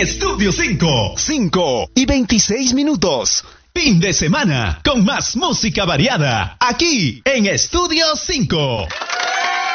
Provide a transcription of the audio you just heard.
Estudio 5. 5:26. Fin de semana con más música variada aquí en Estudio 5.